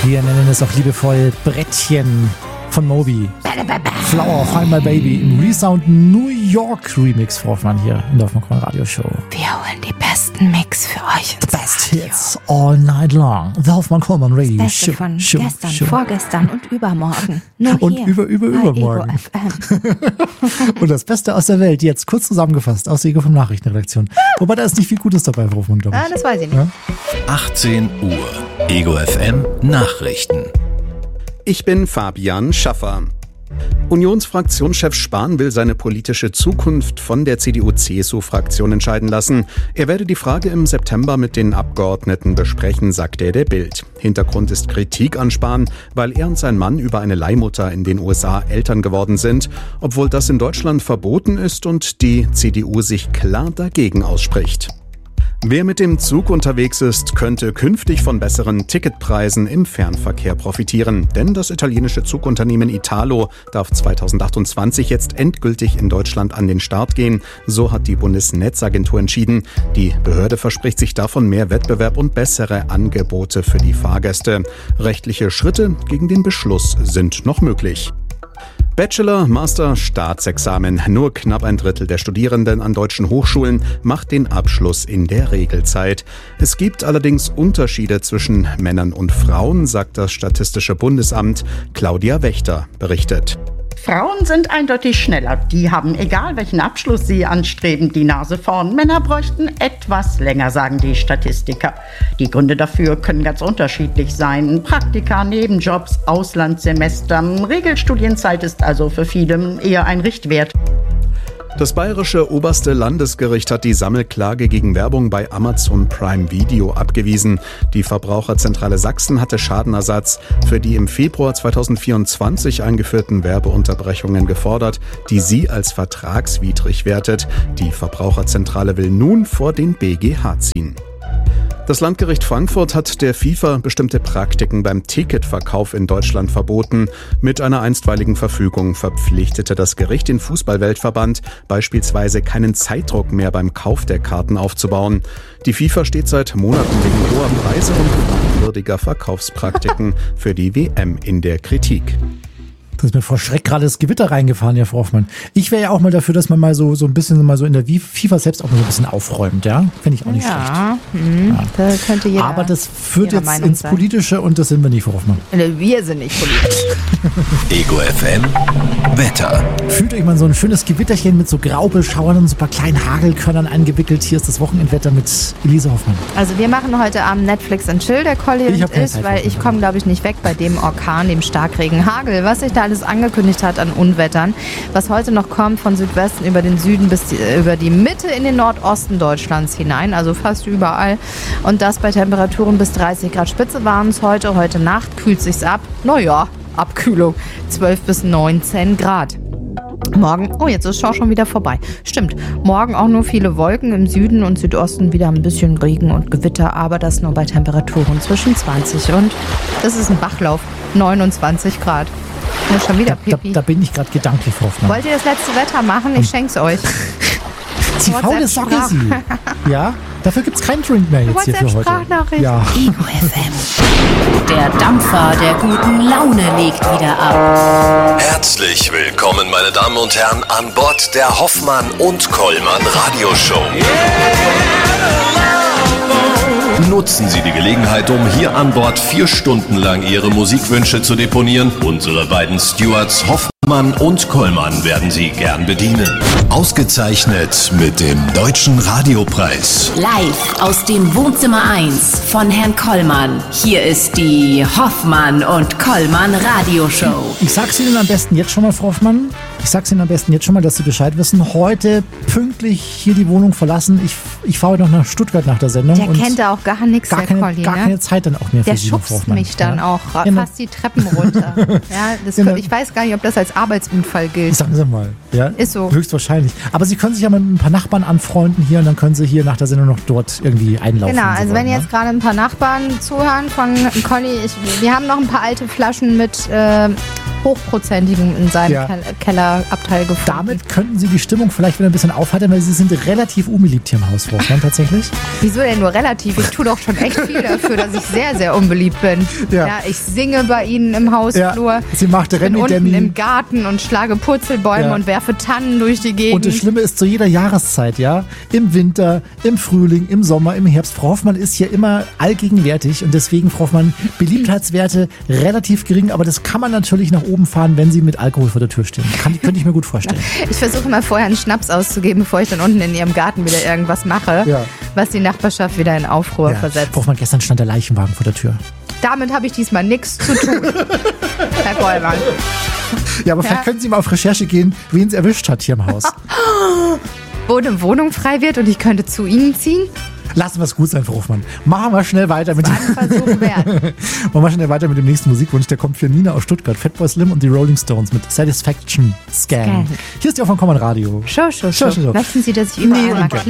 Wir nennen es auch liebevoll Brettchen von Moby. Flower, Find My Baby im Resound New York Remix, Frau Hoffmann, hier in der Hoffmann Radio Show. Wir holen die besten Mix für euch. The best hits all night long. The Hoffmann-Kollmann Radio das Beste von gestern, vorgestern und übermorgen. Nur und hier übermorgen. Und das Beste aus der Welt, jetzt kurz zusammengefasst aus der Ego vom Nachrichtenredaktion. Wobei da ist nicht viel Gutes dabei, Frau Hoffmann, glaube ich. Das weiß ich nicht. Ja? 18 Uhr. Ego FM Nachrichten. Ich bin Fabian Schaffer. Unionsfraktionschef Spahn will seine politische Zukunft von der CDU-CSU-Fraktion entscheiden lassen. Er werde die Frage im September mit den Abgeordneten besprechen, sagte er der Bild. Hintergrund ist Kritik an Spahn, weil er und sein Mann über eine Leihmutter in den USA Eltern geworden sind, obwohl das in Deutschland verboten ist und die CDU sich klar dagegen ausspricht. Wer mit dem Zug unterwegs ist, könnte künftig von besseren Ticketpreisen im Fernverkehr profitieren. Denn das italienische Zugunternehmen Italo darf 2028 jetzt endgültig in Deutschland an den Start gehen. So hat die Bundesnetzagentur entschieden. Die Behörde verspricht sich davon mehr Wettbewerb und bessere Angebote für die Fahrgäste. Rechtliche Schritte gegen den Beschluss sind noch möglich. Bachelor, Master, Staatsexamen. Nur knapp ein Drittel der Studierenden an deutschen Hochschulen macht den Abschluss in der Regelzeit. Es gibt allerdings Unterschiede zwischen Männern und Frauen, sagt das Statistische Bundesamt. Claudia Wächter berichtet. Frauen sind eindeutig schneller. Die haben, egal welchen Abschluss sie anstreben, die Nase vorn. Männer bräuchten etwas länger, sagen die Statistiker. Die Gründe dafür können ganz unterschiedlich sein. Praktika, Nebenjobs, Auslandssemester. Regelstudienzeit ist also für viele eher ein Richtwert. Das bayerische oberste Landesgericht hat die Sammelklage gegen Werbung bei Amazon Prime Video abgewiesen. Die Verbraucherzentrale Sachsen hatte Schadenersatz für die im Februar 2024 eingeführten Werbeunterbrechungen gefordert, die sie als vertragswidrig wertet. Die Verbraucherzentrale will nun vor den BGH ziehen. Das Landgericht Frankfurt hat der FIFA bestimmte Praktiken beim Ticketverkauf in Deutschland verboten. Mit einer einstweiligen Verfügung verpflichtete das Gericht den Fußballweltverband, beispielsweise keinen Zeitdruck mehr beim Kauf der Karten aufzubauen. Die FIFA steht seit Monaten wegen hoher Preise und fragwürdiger Verkaufspraktiken für die WM in der Kritik. Da ist mir vor Schreck gerade das Gewitter reingefahren, ja, Frau Hoffmann. Ich wäre ja auch mal dafür, dass man mal so ein bisschen mal so in der FIFA selbst auch mal so ein bisschen aufräumt, ja? Finde ich auch nicht schlecht. Ja. Da könnte jeder. Aber das führt jetzt Meinung ins sein. Politische und das sind wir nicht, Frau Hoffmann. Wir sind nicht politisch. Ego FM Wetter. Fühlt euch mal so ein schönes Gewitterchen mit so Graupelschauern und so ein paar kleinen Hagelkörnern eingewickelt. Hier ist das Wochenendwetter mit Elise Hoffmann. Also wir machen heute Abend Netflix and Chill, der Colli und ich, weil ich komme, glaube ich, nicht weg bei dem Orkan, dem Starkregen, Hagel, was sich da alles angekündigt hat an Unwettern, was heute noch kommt von Südwesten über den Süden bis über die Mitte in den Nordosten Deutschlands hinein, also fast überall. Und das bei Temperaturen bis 30 Grad Spitze waren es heute. Heute Nacht kühlt sich's ab. Naja, Abkühlung 12 bis 19 Grad. Morgen, oh, jetzt ist es schon wieder vorbei. Stimmt, morgen auch nur viele Wolken, im Süden und Südosten wieder ein bisschen Regen und Gewitter, aber das nur bei Temperaturen zwischen 20 und, das ist ein Bachlauf, 29 Grad. Ja, schon wieder Pipi. Da bin ich gerade gedanklich drauf. Ne? Wollt ihr das letzte Wetter machen? Ich schenk's euch. Sie faule Socke, sie. Ja, dafür gibt's keinen Drink mehr jetzt hier für heute. Sprachnachricht. Ja. Ego FM. Der Dampfer der guten Laune legt wieder ab. Herzlich willkommen, meine Damen und Herren, an Bord der Hoffmann und Kollmann Radioshow. Nutzen Sie die Gelegenheit, um hier an Bord 4 Stunden lang Ihre Musikwünsche zu deponieren. Unsere beiden Stewards Hoffmann und Kollmann werden Sie gern bedienen. Ausgezeichnet mit dem Deutschen Radiopreis. Live aus dem Wohnzimmer 1 von Herrn Kollmann. Hier ist die Hoffmann und Kollmann Radioshow. Ich sag's Ihnen am besten jetzt schon mal, Frau Hoffmann. Ich sag's Ihnen am besten jetzt schon mal, dass Sie Bescheid wissen. Heute pünktlich hier die Wohnung verlassen. Ich fahre heute noch nach Stuttgart nach der Sendung. Der kennt da auch gar nichts, der Colli, gar ne? keine Zeit dann auch mehr der für Sie, Frau schubst Hoffmann. mich dann auch fast die Treppen runter. Ja, das Genau. Ich weiß gar nicht, ob das als Arbeitsunfall gilt. Sagen Sie mal. Ja, ist so. Höchstwahrscheinlich. Aber Sie können sich ja mit ein paar Nachbarn anfreunden hier und dann können Sie hier nach der Sendung noch dort irgendwie einlaufen. Genau, und so also wenn weiter, jetzt gerade ein paar Nachbarn zuhören von Colli, wir haben noch ein paar alte Flaschen mit Hochprozentigem in seinem Kellerabteil gefunden. Damit könnten Sie die Stimmung vielleicht wieder ein bisschen aufheitern, weil Sie sind relativ unbeliebt hier im Haus, Frau Hoffmann, tatsächlich. Wieso denn nur relativ? Ich tue doch schon echt viel dafür, dass ich sehr, sehr unbeliebt bin. Ja, ich singe bei Ihnen im Hausflur. Sie macht Remi-Demi. Unten im Garten und schlage Purzelbäume und werfe Tannen durch die Gegend. Und das Schlimme ist zu jeder Jahreszeit, ja. Im Winter, im Frühling, im Sommer, im Herbst. Frau Hoffmann ist hier immer allgegenwärtig und deswegen, Frau Hoffmann, Beliebtheitswerte relativ gering, aber das kann man natürlich nach oben fahren, wenn Sie mit Alkohol vor der Tür stehen. Könnte ich mir gut vorstellen. Ich versuche mal vorher einen Schnaps auszugeben, bevor ich dann unten in Ihrem Garten wieder irgendwas mache, was die Nachbarschaft wieder in Aufruhr versetzt. Frau Hoffmann, gestern stand der Leichenwagen vor der Tür. Damit habe ich diesmal nichts zu tun, Herr Kollmann. Ja, aber vielleicht können Sie mal auf Recherche gehen, wen es erwischt hat hier im Haus. Wo eine Wohnung frei wird und ich könnte zu Ihnen ziehen? Lassen wir es gut sein, Frau Hoffmann. Machen wir schnell weiter mit dem nächsten Musikwunsch. Der kommt für Nina aus Stuttgart. Fatboy Slim und die Rolling Stones mit Satisfaction Scan. Hier ist die Hoffmann Radio. Show. Möchten Sie, dass ich überall mal klinge?